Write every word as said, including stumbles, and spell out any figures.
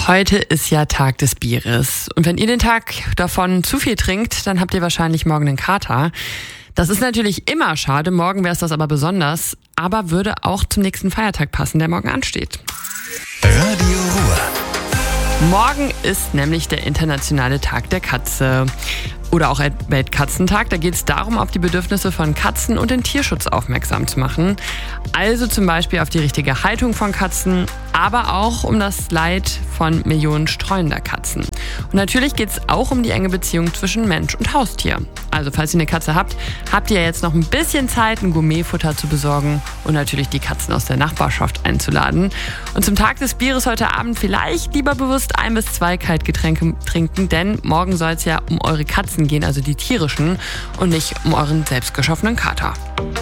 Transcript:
Heute ist ja Tag des Bieres. Und wenn ihr den Tag davon zu viel trinkt, dann habt ihr wahrscheinlich morgen einen Kater. Das ist natürlich immer schade, morgen wäre es das aber besonders, aber würde auch zum nächsten Feiertag passen, der morgen ansteht. Radio Ruhr. Morgen ist nämlich der internationale Tag der Katze. Oder auch Weltkatzentag. Da geht es darum, auf die Bedürfnisse von Katzen und den Tierschutz aufmerksam zu machen. Also zum Beispiel auf die richtige Haltung von Katzen, aber auch um das Leid von Millionen streunender Katzen. Und natürlich geht es auch um die enge Beziehung zwischen Mensch und Haustier. Also falls ihr eine Katze habt, habt ihr jetzt noch ein bisschen Zeit, ein Gourmetfutter zu besorgen und natürlich die Katzen aus der Nachbarschaft einzuladen. Und zum Tag des Bieres heute Abend vielleicht lieber bewusst ein bis zwei Kaltgetränke trinken, denn morgen soll es ja um eure Katzen gehen, also die tierischen, und nicht um euren selbstgeschaffenen Kater.